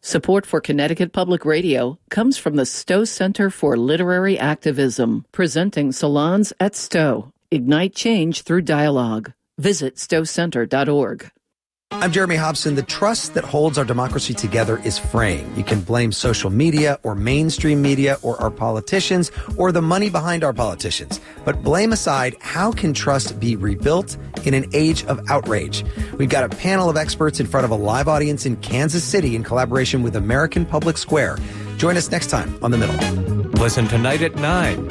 Support for Connecticut Public Radio comes from the Stowe Center for Literary Activism, presenting Salons at Stowe. Ignite change through dialogue. Visit stowcenter.org. I'm Jeremy Hobson. The trust that holds our democracy together is fraying. You can blame social media or mainstream media or our politicians or the money behind our politicians. But blame aside, how can trust be rebuilt in an age of outrage? We've got a panel of experts in front of a live audience in Kansas City in collaboration with American Public Square. Join us next time on The Middle. Listen tonight at 9.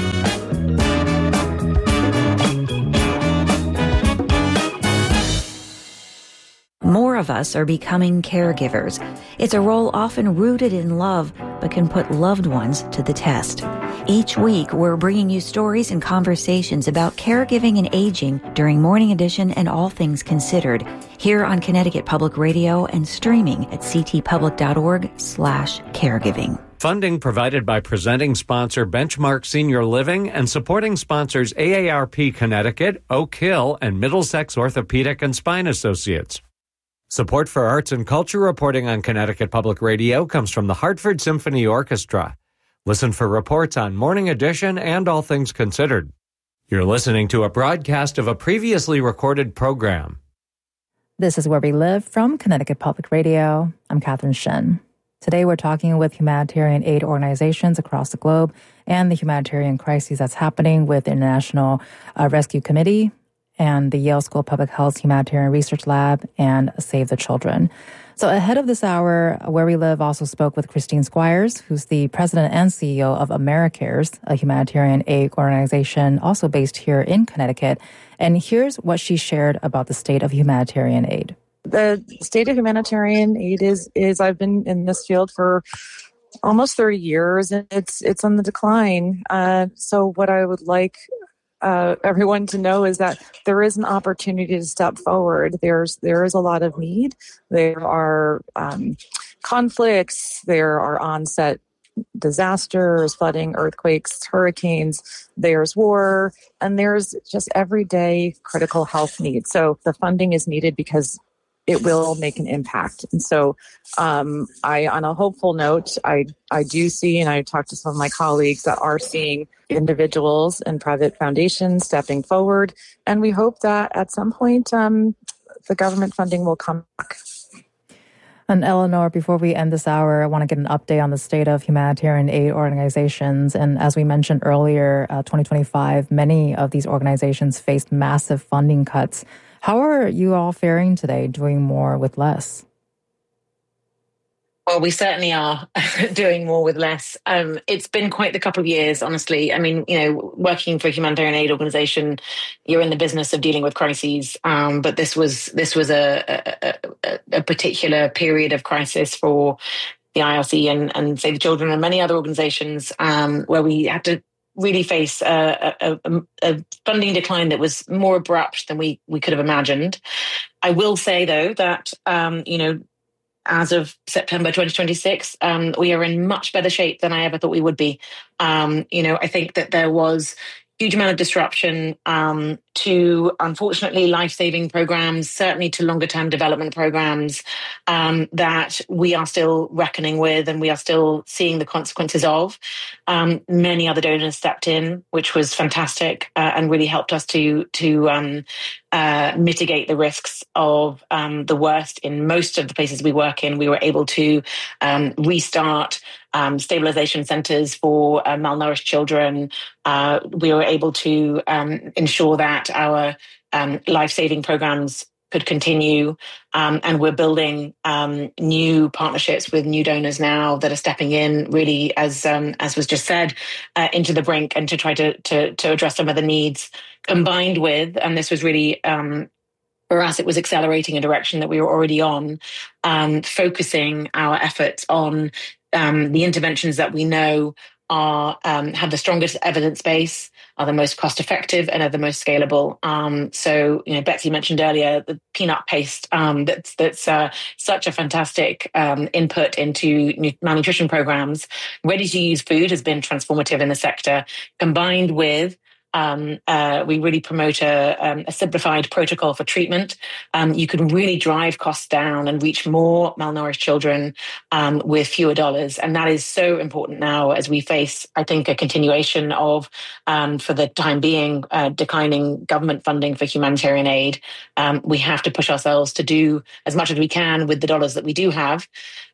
More of us are becoming caregivers. It's a role often rooted in love, but can put loved ones to the test. Each week, we're bringing you stories and conversations about caregiving and aging during Morning Edition and All Things Considered, here on Connecticut Public Radio and streaming at ctpublic.org/caregiving. Funding provided by presenting sponsor Benchmark Senior Living and supporting sponsors AARP Connecticut, Oak Hill, and Middlesex Orthopedic and Spine Associates. Support for arts and culture reporting on Connecticut Public Radio comes from the Hartford Symphony Orchestra. Listen for reports on Morning Edition and All Things Considered. You're listening to a broadcast of a previously recorded program. This is Where We Live from Connecticut Public Radio. I'm Catherine Shen. Today we're talking with humanitarian aid organizations across the globe and the humanitarian crises that's happening with the International Rescue Committee and the Yale School of Public Health's Humanitarian Research Lab and Save the Children. So ahead of this hour, Where We Live also spoke with Christine Squires, who's the president and CEO of AmeriCares, a humanitarian aid organization also based here in Connecticut. And here's what she shared about the state of humanitarian aid. The state of humanitarian aid is I've been in this field for almost 30 years, and it's on the decline. So what I would like everyone to know is that there is an opportunity to step forward. There is a lot of need. There are conflicts. There are onset disasters, flooding, earthquakes, hurricanes. There's war, and there's just everyday critical health needs. So the funding is needed because it will make an impact. And so on a hopeful note, I do see, and I talked to some of my colleagues that are seeing individuals and private foundations stepping forward. And we hope that at some point, the government funding will come back. And Eleanor, before we end this hour, I want to get an update on the state of humanitarian aid organizations. And as we mentioned earlier, 2025, many of these organizations faced massive funding cuts. How are you all faring today, doing more with less? Well, we certainly are doing more with less. It's been quite the couple of years, honestly. I mean, working for a humanitarian aid organization, you're in the business of dealing with crises. But this was a particular period of crisis for the IRC and Save the Children and many other organizations where we had to really face a funding decline that was more abrupt than we could have imagined. I will say, though, that, as of September 2026, we are in much better shape than I ever thought we would be. I think that there was huge amount of disruption to, unfortunately, life-saving programs, certainly to longer-term development programs that we are still reckoning with and we are still seeing the consequences of. Many other donors stepped in, which was fantastic and really helped us to mitigate the risks of the worst in most of the places we work in. We were able to restart stabilization centers for malnourished children. We were able to ensure that our life-saving programs could continue. And we're building new partnerships with new donors now that are stepping in, really, as was just said, into the brink and to try to address some of the needs, combined with, and this was really for us, it was accelerating a direction that we were already on, focusing our efforts on the interventions that we know are have the strongest evidence base, are the most cost-effective, and are the most scalable. So, Betsy mentioned earlier the peanut paste. That's such a fantastic input into malnutrition programs. Ready-to-use food has been transformative in the sector, combined with We really promote a simplified protocol for treatment. You can really drive costs down and reach more malnourished children with fewer dollars. And that is so important now as we face, I think, a continuation of, for the time being, declining government funding for humanitarian aid. We have to push ourselves to do as much as we can with the dollars that we do have.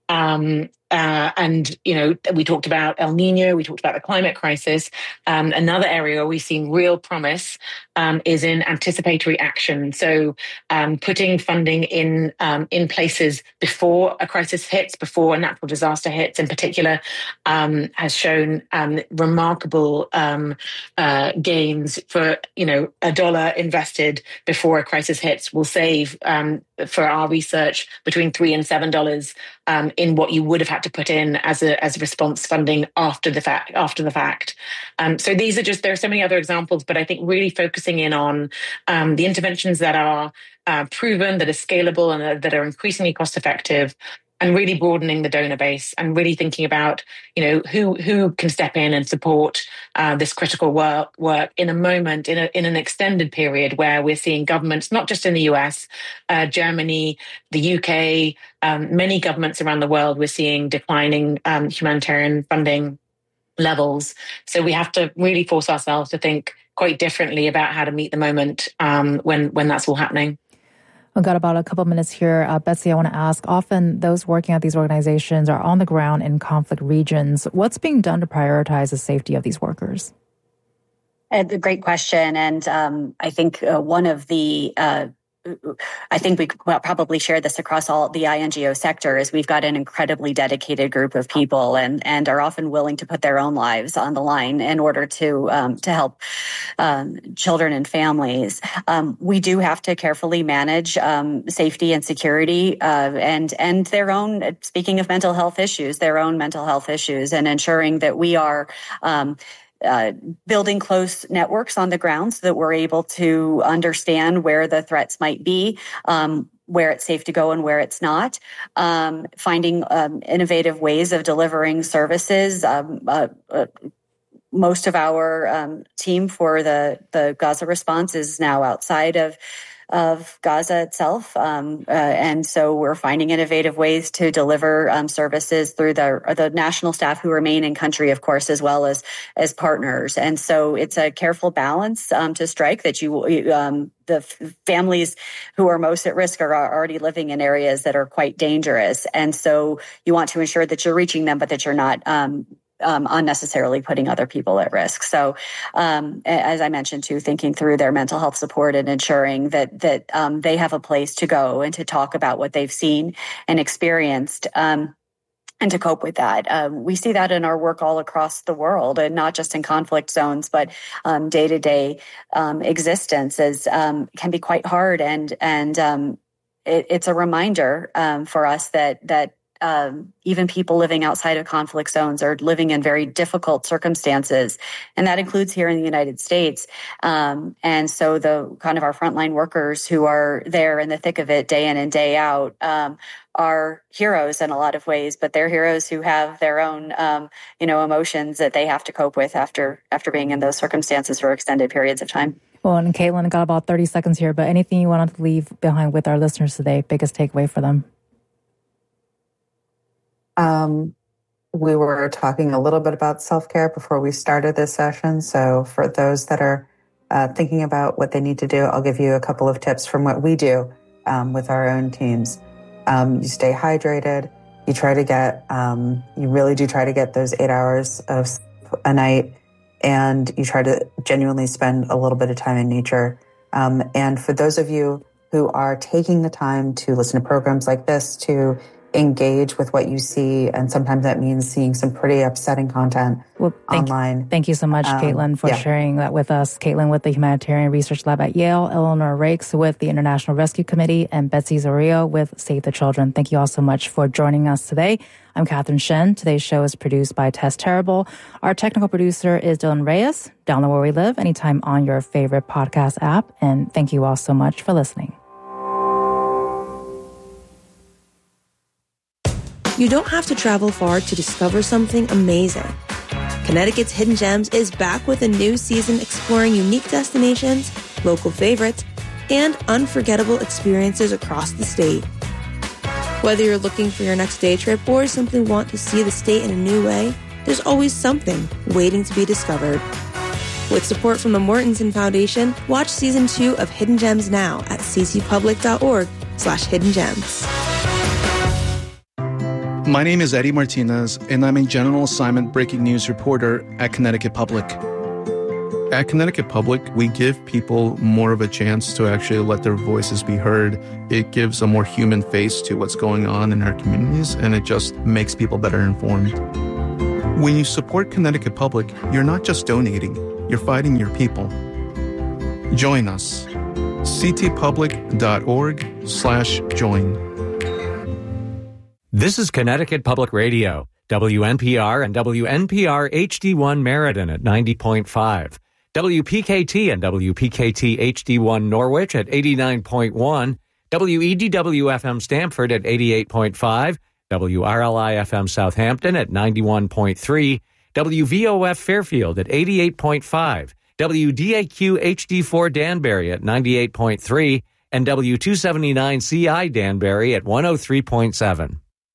And, we talked about El Nino, we talked about the climate crisis. Another area where we've seen real promise is in anticipatory action. So putting funding in places before a crisis hits, before a natural disaster hits in particular, has shown remarkable gains for, $1 invested before a crisis hits will save, for our research, between $3 and $7 in what you would have had to put in as response funding after the fact. So there are so many other examples, but I think really focusing in on the interventions that are proven, that are scalable, and that are increasingly cost effective, and really broadening the donor base, and really thinking about, who can step in and support this critical work in a moment, in an extended period where we're seeing governments, not just in the US, Germany, the UK, many governments around the world, we're seeing declining humanitarian funding levels. So we have to really force ourselves to think quite differently about how to meet the moment when that's all happening. We've got about a couple minutes here. Betsy, I want to ask, often those working at these organizations are on the ground in conflict regions. What's being done to prioritize the safety of these workers? A great question. And I think one of the I think we probably share this across all the INGO sector is we've got an incredibly dedicated group of people and are often willing to put their own lives on the line in order to help children and families. We do have to carefully manage safety and security and their own, speaking of mental health issues, and ensuring that we are building close networks on the ground so that we're able to understand where the threats might be, where it's safe to go and where it's not, finding innovative ways of delivering services. Most of our team for the Gaza response is now outside of Gaza itself. And so we're finding innovative ways to deliver services through the national staff who remain in country, of course, as well as partners. And so it's a careful balance to strike that the families who are most at risk are already living in areas that are quite dangerous. And so you want to ensure that you're reaching them, but that you're not unnecessarily putting other people at risk. So, as I mentioned too, thinking through their mental health support and ensuring that they have a place to go and to talk about what they've seen and experienced, and to cope with that. We see that in our work all across the world, and not just in conflict zones, but day-to-day existence can be quite hard. And it's a reminder for us that even people living outside of conflict zones are living in very difficult circumstances. And that includes here in the United States. And so the kind of our frontline workers who are there in the thick of it day in and day out, are heroes in a lot of ways, but they're heroes who have their own, emotions that they have to cope with after being in those circumstances for extended periods of time. Well, and Caitlin, got about 30 seconds here, but anything you wanted to leave behind with our listeners today, biggest takeaway for them? We were talking a little bit about self-care before we started this session. So for those that are thinking about what they need to do, I'll give you a couple of tips from what we do with our own teams. You stay hydrated. You try to get, you really do try to get those 8 hours of a night, and you try to genuinely spend a little bit of time in nature. And for those of you who are taking the time to listen to programs like this, to engage with what you see, and sometimes that means seeing some pretty upsetting content online. Thank you so much, Caitlin, for sharing that with us. Caitlin with the Humanitarian Research Lab at Yale, Eleanor Rakes with the International Rescue Committee, and Betsy Zorillo with Save the Children. Thank you all so much for joining us today. I'm Catherine Shen. Today's show is produced by Tess Terrible. Our technical producer is Dylan Reyes. Download Where We Live anytime on your favorite podcast app. And thank you all so much for listening. You don't have to travel far to discover something amazing. Connecticut's Hidden Gems is back with a new season exploring unique destinations, local favorites, and unforgettable experiences across the state. Whether you're looking for your next day trip or simply want to see the state in a new way, there's always something waiting to be discovered. With support from the Mortensen Foundation, watch Season 2 of Hidden Gems now at ccpublic.org/hidden gems. My name is Eddie Martinez, and I'm a general assignment breaking news reporter at Connecticut Public. At Connecticut Public, we give people more of a chance to actually let their voices be heard. It gives a more human face to what's going on in our communities, and it just makes people better informed. When you support Connecticut Public, you're not just donating, you're fighting your people. Join us. ctpublic.org/join. This is Connecticut Public Radio, WNPR and WNPR HD1 Meriden at 90.5, WPKT and WPKT HD1 Norwich at 89.1, WEDW-FM Stamford at 88.5, WRLI-FM Southampton at 91.3, WVOF Fairfield at 88.5, WDAQ HD4 Danbury at 98.3, and W279CI Danbury at 103.7.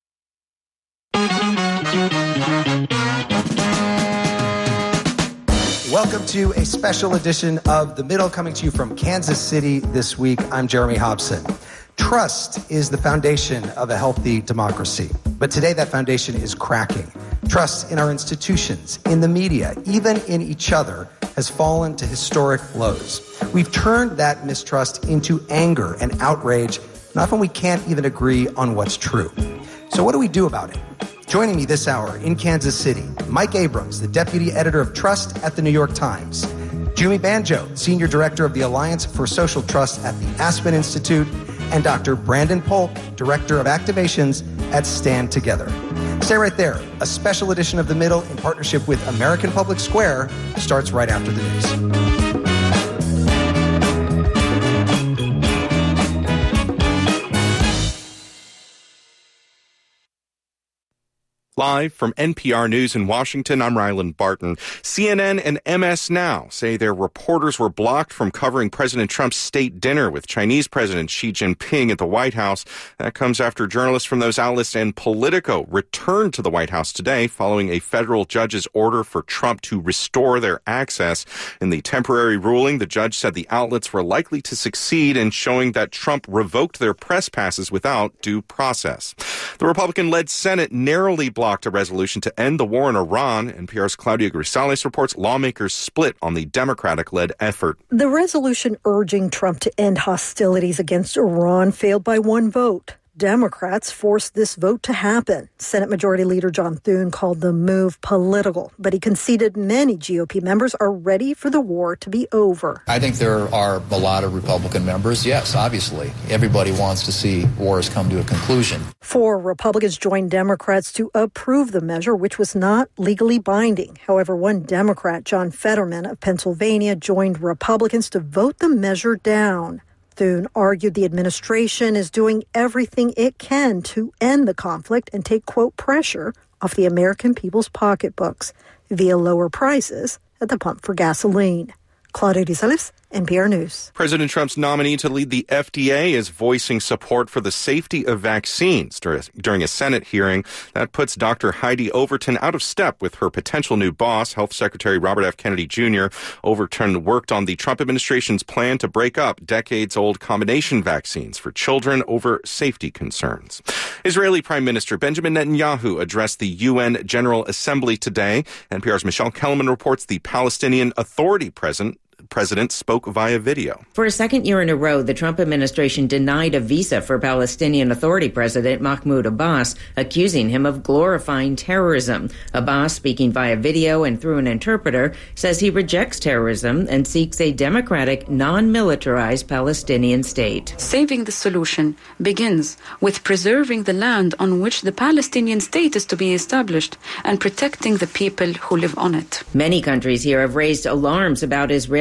Welcome to a special edition of The Middle, coming to you from Kansas City this week. I'm Jeremy Hobson. Trust is the foundation of a healthy democracy. But today that foundation is cracking. Trust in our institutions, in the media, even in each other, has fallen to historic lows. We've turned that mistrust into anger and outrage, and often we can't even agree on what's true. So what do we do about it? Joining me this hour in Kansas City, Mike Abrams, the deputy editor of Trust at the New York Times, Jumi Banjo, senior director of the Alliance for Social Trust at the Aspen Institute, and Dr. Brandon Polk, director of activations at Stand Together. Stay right there. A special edition of The Middle in partnership with American Public Square starts right after the news. Live from NPR News in Washington, I'm Ryland Barton. CNN and MS Now say their reporters were blocked from covering President Trump's state dinner with Chinese President Xi Jinping at the White House. That comes after journalists from those outlets and Politico returned to the White House today following a federal judge's order for Trump to restore their access. In the temporary ruling, the judge said the outlets were likely to succeed in showing that Trump revoked their press passes without due process. The Republican-led Senate narrowly blocked a resolution to end the war in Iran. NPR's Claudia Grisales reports lawmakers split on the Democratic-led effort. The resolution urging Trump to end hostilities against Iran failed by one vote. Democrats forced this vote to happen. Senate Majority Leader John Thune called the move political, but he conceded many GOP members are ready for the war to be over. I think there are a lot of Republican members. Yes, obviously. Everybody wants to see wars come to a conclusion. 4 Republicans joined Democrats to approve the measure, which was not legally binding. However, one Democrat, John Fetterman of Pennsylvania, joined Republicans to vote the measure down. Thune argued the administration is doing everything it can to end the conflict and take, quote, pressure off the American people's pocketbooks via lower prices at the pump for gasoline. Claudia Grisales, NPR News. President Trump's nominee to lead the FDA is voicing support for the safety of vaccines during a Senate hearing. That puts Dr. Heidi Overton out of step with her potential new boss, Health Secretary Robert F. Kennedy Jr. Overton worked on the Trump administration's plan to break up decades-old combination vaccines for children over safety concerns. Israeli Prime Minister Benjamin Netanyahu addressed the UN General Assembly today. NPR's Michelle Kellerman reports the Palestinian Authority president spoke via video. For a second year in a row, the Trump administration denied a visa for Palestinian Authority President Mahmoud Abbas, accusing him of glorifying terrorism. Abbas, speaking via video and through an interpreter, says he rejects terrorism and seeks a democratic, non-militarized Palestinian state. Saving the solution begins with preserving the land on which the Palestinian state is to be established and protecting the people who live on it. Many countries here have raised alarms about Israeli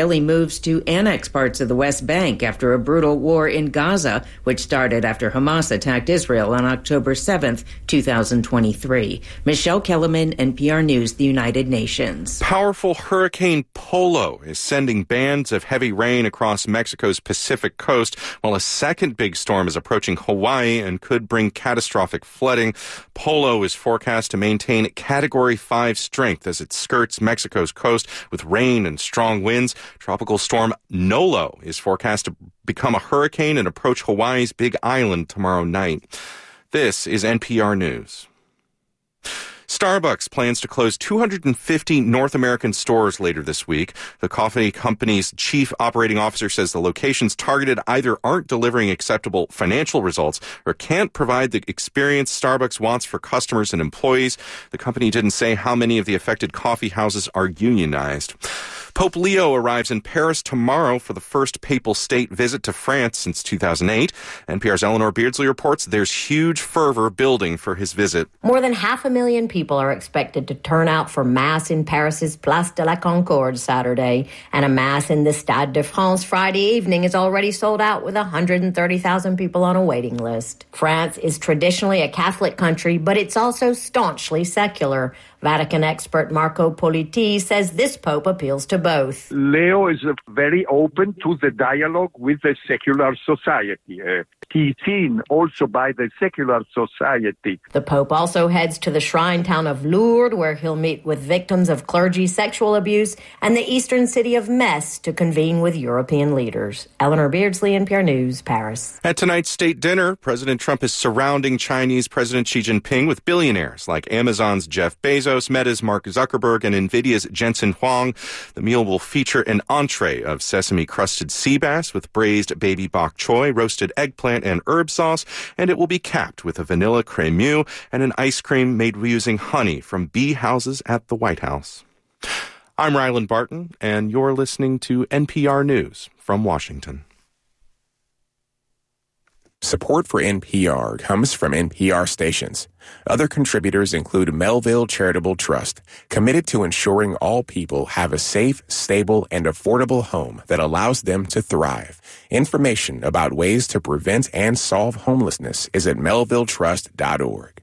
Israeli moves to annex parts of the West Bank after a brutal war in Gaza, which started after Hamas attacked Israel on October 7th, 2023. Michelle Kellerman, NPR News, the United Nations. Powerful Hurricane Polo is sending bands of heavy rain across Mexico's Pacific coast, while a second big storm is approaching Hawaii and could bring catastrophic flooding. Polo is forecast to maintain Category 5 strength as it skirts Mexico's coast with rain and strong winds. Tropical storm Nolo is forecast to become a hurricane and approach Hawaii's Big Island tomorrow night. This is NPR News. Starbucks plans to close 250 North American stores later this week. The coffee company's chief operating officer says the locations targeted either aren't delivering acceptable financial results or can't provide the experience Starbucks wants for customers and employees. The company didn't say how many of the affected coffee houses are unionized. Pope Leo arrives in Paris tomorrow for the first papal state visit to France since 2008. NPR's Eleanor Beardsley reports there's huge fervor building for his visit. More than 500,000 people are expected to turn out for Mass in Paris's Place de la Concorde Saturday, and a Mass in the Stade de France Friday evening is already sold out with 130,000 people on a waiting list. France is traditionally a Catholic country, but it's also staunchly secular. Vatican expert Marco Politi says this pope appeals to both. Leo is very open to the dialogue with the secular society. He's seen also by the secular society. The pope also heads to the shrine town of Lourdes, where he'll meet with victims of clergy sexual abuse, and the eastern city of Metz to convene with European leaders. Eleanor Beardsley, NPR News, Paris. At tonight's state dinner, President Trump is surrounding Chinese President Xi Jinping with billionaires like Amazon's Jeff Bezos, Meta's Mark Zuckerberg, and NVIDIA's Jensen Huang. The meal will feature an entree of sesame-crusted sea bass with braised baby bok choy, roasted eggplant, and herb sauce, and it will be capped with a vanilla crémeux and an ice cream made using honey from bee houses at the White House. I'm Ryland Barton, and you're listening to NPR News from Washington. Support for NPR comes from NPR stations. Other contributors include Melville Charitable Trust, committed to ensuring all people have a safe, stable, and affordable home that allows them to thrive. Information about ways to prevent and solve homelessness is at melvilletrust.org.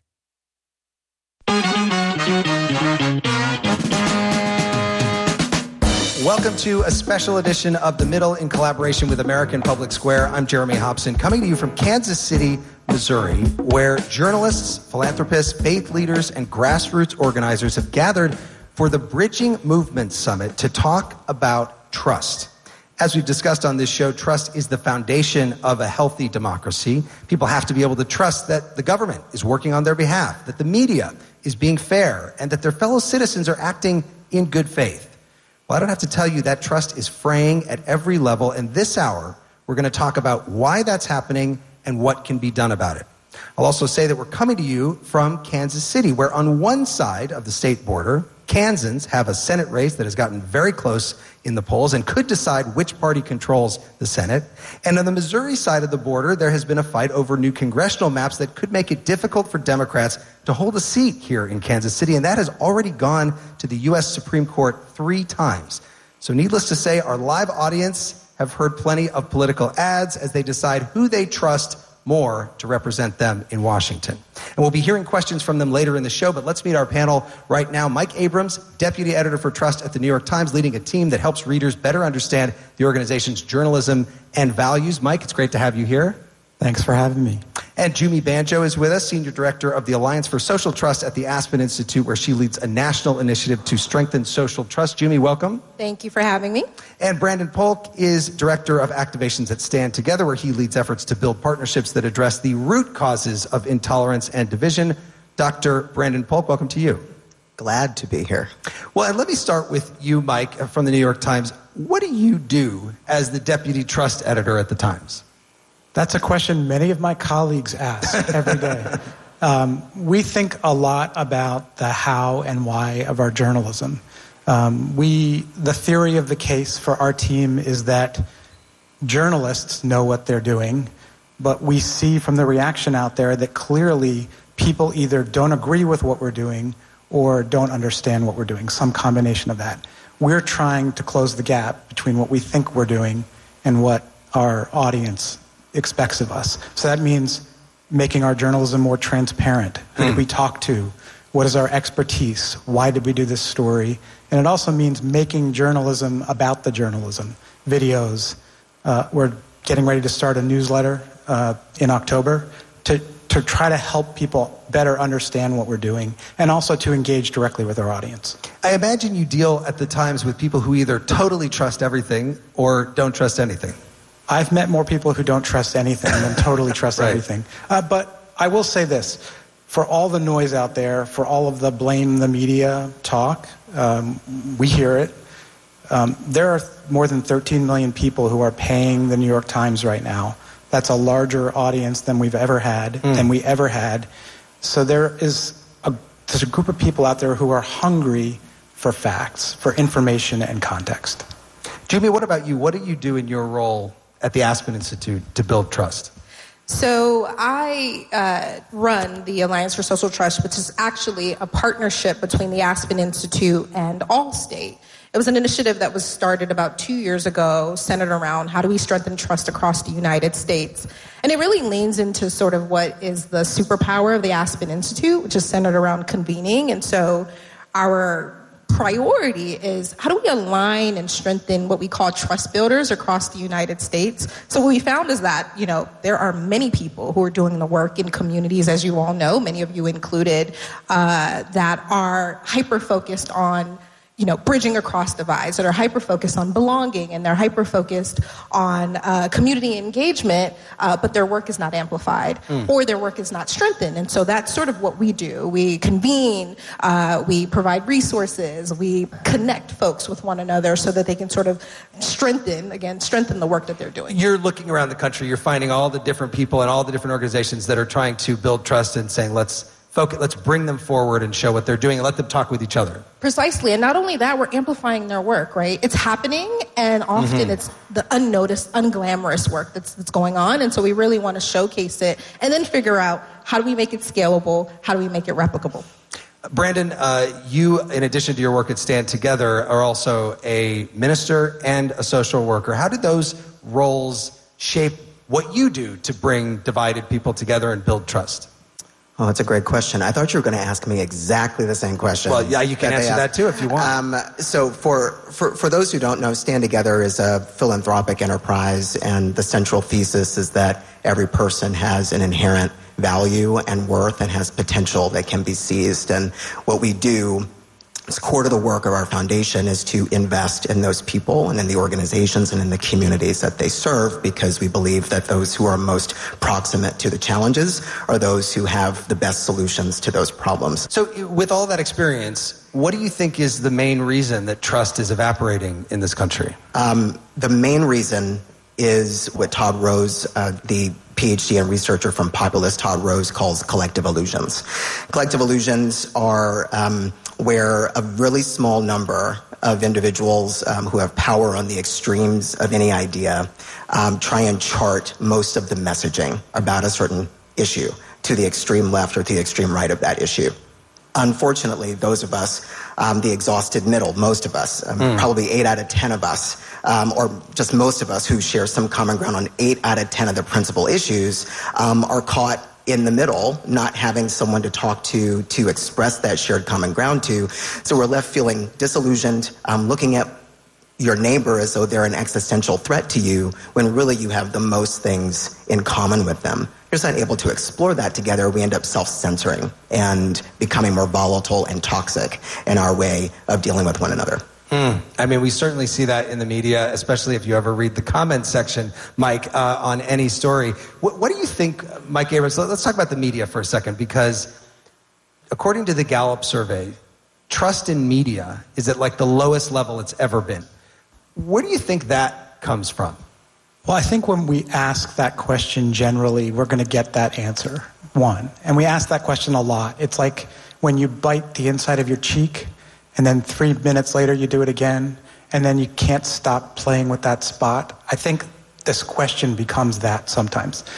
Welcome to a special edition of The Middle in collaboration with American Public Square. I'm Jeremy Hobson, coming to you from Kansas City, Missouri, where journalists, philanthropists, faith leaders, and grassroots organizers have gathered for the Bridging Movement Summit to talk about trust. As we've discussed on this show, trust is the foundation of a healthy democracy. People have to be able to trust that the government is working on their behalf, that the media is being fair, and that their fellow citizens are acting in good faith. Well, I don't have to tell you that trust is fraying at every level, and this hour, we're going to talk about why that's happening and what can be done about it. I'll also say that we're coming to you from Kansas City, where on one side of the state border, Kansans have a Senate race that has gotten very close in the polls and could decide which party controls the Senate. And on the Missouri side of the border, there has been a fight over new congressional maps that could make it difficult for Democrats to hold a seat here in Kansas City. And that has already gone to the U.S. Supreme Court 3 times. So needless to say, our live audience have heard plenty of political ads as they decide who they trust more to represent them in Washington. And we'll be hearing questions from them later in the show, but let's meet our panel right now. Mike Abrams, Deputy Editor for Trust at the New York Times, leading a team that helps readers better understand the organization's journalism and values. Mike, it's great to have you here. Thanks for having me. And Jumi Banjo is with us, Senior Director of the Alliance for Social Trust at the Aspen Institute, where she leads a national initiative to strengthen social trust. Jumi, welcome. Thank you for having me. And Brandon Polk is Director of Activations at Stand Together, where he leads efforts to build partnerships that address the root causes of intolerance and division. Dr. Brandon Polk, welcome to you. Glad to be here. Well, and let me start with you, Mike, from the New York Times. What do you do as the Deputy Trust Editor at the Times? That's a question many of my colleagues ask every day. We think a lot about the how and why of our journalism. The theory of the case for our team is that journalists know what they're doing, but we see from the reaction out there that clearly people either don't agree with what we're doing or don't understand what we're doing, some combination of that. We're trying to close the gap between what we think we're doing and what our audience expects of us. So that means making our journalism more transparent. Who did we talk to? What is our expertise? Why did we do this story? And it also means making journalism about the journalism. Videos. We're getting ready to start a newsletter in October to try to help people better understand what we're doing and also to engage directly with our audience. I imagine you deal at the times with people who either totally trust everything or don't trust anything. I've met more people who don't trust anything than totally trust everything. But I will say this. For all the noise out there, for all of the blame the media talk, we hear it. There are more than 13 million people who are paying the New York Times right now. That's a larger audience than we've ever had, So there's a group of people out there who are hungry for facts, for information and context. Jumi, what about you? What do you do in your role at the Aspen Institute to build trust? So I run the Alliance for Social Trust, which is actually a partnership between the Aspen Institute and Allstate. It was an initiative that was started about 2 years ago, centered around how do we strengthen trust across the United States. And it really leans into sort of what is the superpower of the Aspen Institute, which is centered around convening. And so our priority is how do we align and strengthen what we call trust builders across the United States. So what we found is that, there are many people who are doing the work in communities, as you all know, many of you included, that are hyper-focused on bridging across divides, that are hyper-focused on belonging, and they're hyper-focused on community engagement, but their work is not amplified, or their work is not strengthened. And so that's sort of what we do. We convene, we provide resources, we connect folks with one another so that they can sort of strengthen the work that they're doing. You're looking around the country, you're finding all the different people and all the different organizations that are trying to build trust and saying, let's bring them forward and show what they're doing and let them talk with each other. Precisely. And not only that, we're amplifying their work, right? It's happening, and often it's the unnoticed, unglamorous work that's going on. And so we really want to showcase it and then figure out how do we make it scalable? How do we make it replicable? Brandon, you, in addition to your work at Stand Together, are also a minister and a social worker. How do those roles shape what you do to bring divided people together and build trust? Oh, that's a great question. I thought you were going to ask me exactly the same question. Well, yeah, you can answer that too if you want. So for those who don't know, Stand Together is a philanthropic enterprise, and the central thesis is that every person has an inherent value and worth and has potential that can be seized. And what we do, it's core to the work of our foundation, is to invest in those people and in the organizations and in the communities that they serve, because we believe that those who are most proximate to the challenges are those who have the best solutions to those problems. So with all that experience, what do you think is the main reason that trust is evaporating in this country? The main reason is what Todd Rose, the PhD and researcher from Populist, Todd Rose, calls collective illusions. Collective illusions are where a really small number of individuals who have power on the extremes of any idea try and chart most of the messaging about a certain issue to the extreme left or to the extreme right of that issue. Unfortunately, those of us, the exhausted middle, most of us, probably 8 out of 10 of us, or just most of us who share some common ground on 8 out of 10 of the principal issues, are caught in the middle, not having someone to talk to express that shared common ground to. So we're left feeling disillusioned, looking at your neighbor as though they're an existential threat to you, when really you have the most things in common with them. You're just not able to explore that together. We end up self-censoring and becoming more volatile and toxic in our way of dealing with one another. I mean, we certainly see that in the media, especially if you ever read the comments section, Mike, on any story. What do you think, Mike Abrams? Let's talk about the media for a second, because according to the Gallup survey, trust in media is at like the lowest level it's ever been. Where do you think that comes from? Well, I think when we ask that question generally, we're going to get that answer, one. And we ask that question a lot. It's like when you bite the inside of your cheek, and then 3 minutes later you do it again, and then you can't stop playing with that spot. I think this question becomes that sometimes.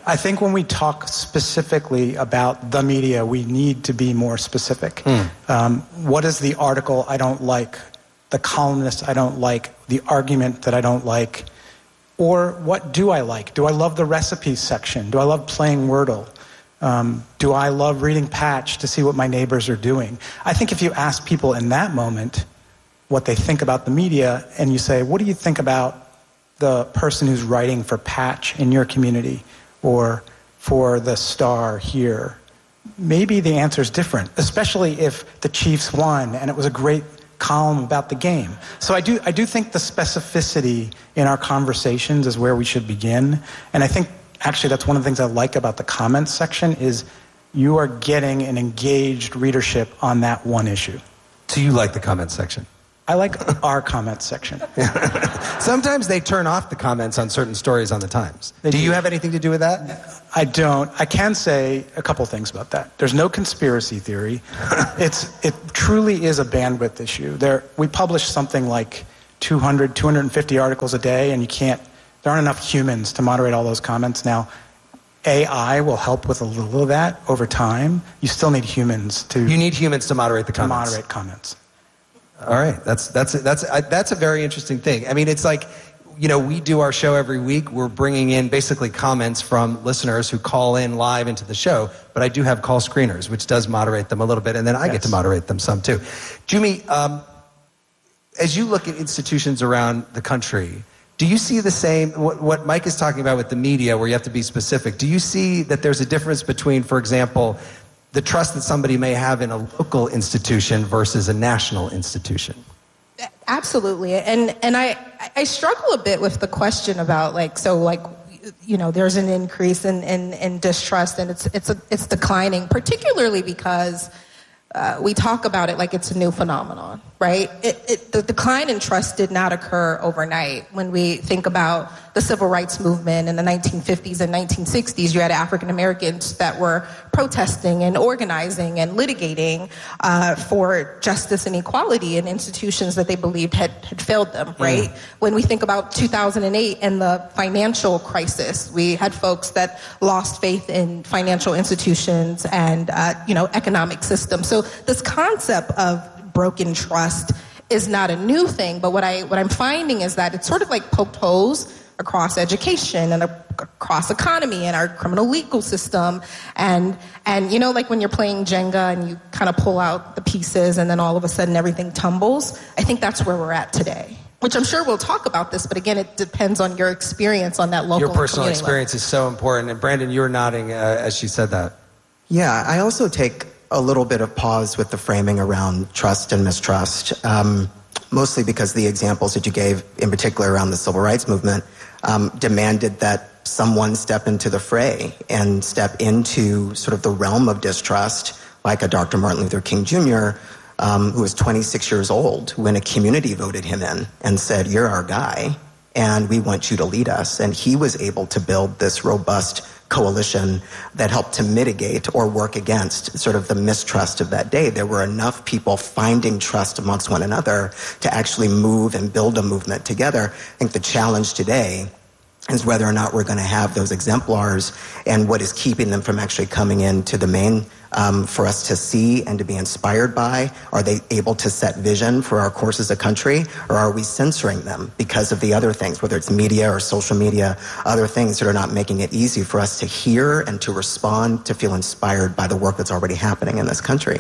I think when we talk specifically about the media, we need to be more specific. What is the article I don't like, the columnist I don't like, the argument that I don't like, or what do I like? Do I love the recipes section? Do I love playing Wordle? Do I love reading Patch to see what my neighbors are doing? I think if you ask people in that moment what they think about the media, and you say, what do you think about the person who's writing for Patch in your community or for the Star here? Maybe the answer is different, especially if the Chiefs won and it was a great column about the game. So I do think the specificity in our conversations is where we should begin. And I think actually that's one of the things I like about the comments section is you are getting an engaged readership on that one issue. So you like the comments section? I like our comments section. Sometimes they turn off the comments on certain stories on the Times. Do you have anything to do with that? I don't. I can say a couple things about that. There's no conspiracy theory. It truly is a bandwidth issue. We publish something like 200, 250 articles a day, and there aren't enough humans to moderate all those comments. Now, AI will help with a little of that over time. You still need humans to... You need humans to moderate the comments. To moderate comments. All right, that's a very interesting thing. I mean, it's like, we do our show every week. We're bringing in basically comments from listeners who call in live into the show, but I do have call screeners, which does moderate them a little bit, and then I get to moderate them some too. Jumi, as you look at institutions around the country, do you see the same, what Mike is talking about with the media, where you have to be specific, do you see that there's a difference between, for example, the trust that somebody may have in a local institution versus a national institution? Absolutely. And I struggle a bit with the question about there's an increase in distrust and it's declining, particularly because we talk about it like it's a new phenomenon, right? The decline in trust did not occur overnight. When we think about the civil rights movement in the 1950s and 1960s, you had African Americans that were protesting and organizing and litigating for justice and equality in institutions that they believed had failed them, right? When we think about 2008 and the financial crisis, we had folks that lost faith in financial institutions and economic systems. So this concept of broken trust is not a new thing, but what I'm finding is that it's sort of like poked holes across education and across economy and our criminal legal system. And like when you're playing Jenga and you kind of pull out the pieces and then all of a sudden everything tumbles, I think that's where we're at today. Which I'm sure we'll talk about this, but again, it depends on your experience on that local Your personal experience is so important. And Brandon, you were nodding as she said that. Yeah, I also take a little bit of pause with the framing around trust and mistrust, mostly because the examples that you gave, in particular around the civil rights movement, demanded that someone step into the fray and step into sort of the realm of distrust, like a Dr. Martin Luther King Jr., who was 26 years old when a community voted him in and said, "You're our guy, and we want you to lead us." And he was able to build this robust coalition that helped to mitigate or work against sort of the mistrust of that day. There were enough people finding trust amongst one another to actually move and build a movement together. I think the challenge today is whether or not we're going to have those exemplars and what is keeping them from actually coming into the main for us to see and to be inspired by. Are they able to set vision for our course as a country, or are we censoring them because of the other things, whether it's media or social media, other things that are not making it easy for us to hear and to respond, to feel inspired by the work that's already happening in this country?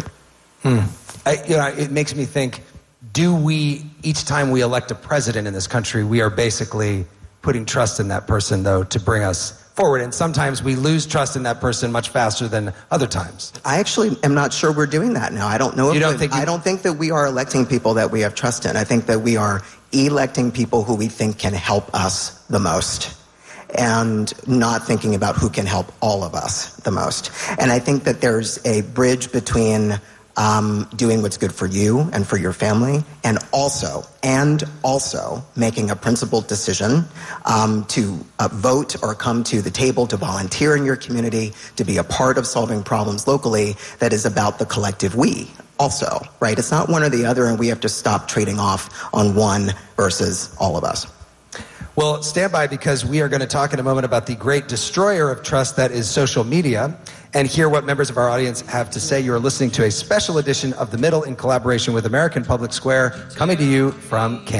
It makes me think, each time we elect a president in this country, we are basically putting trust in that person, though, to bring us forward. And sometimes we lose trust in that person much faster than other times. I actually am not sure we're doing that now. I don't know. I don't think that we are electing people that we have trust in. I think that we are electing people who we think can help us the most, and not thinking about who can help all of us the most. And I think that there's a bridge between doing what's good for you and for your family, and also making a principled decision to vote or come to the table to volunteer in your community, to be a part of solving problems locally that is about the collective we also, right? It's not one or the other, and we have to stop trading off on one versus all of us. Well, stand by because we are going to talk in a moment about the great destroyer of trust that is social media and hear what members of our audience have to say. You are listening to a special edition of The Middle in collaboration with American Public Square, coming to you from Kansas.